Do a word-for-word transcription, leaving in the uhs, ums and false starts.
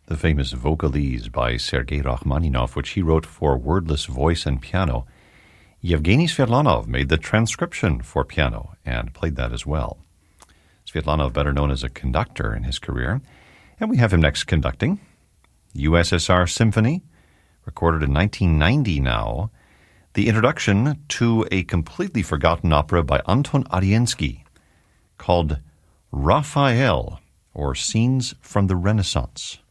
the famous Vocalese by Sergei Rachmaninoff, which he wrote for wordless voice and piano. Yevgeny Svetlanov made the transcription for piano and played that as well. Svetlanov, better known as a conductor in his career. And we have him next conducting U S S R Symphony, recorded in nineteen ninety now, the introduction to a completely forgotten opera by Anton Ariensky called Raphael, or Scenes from the Renaissance.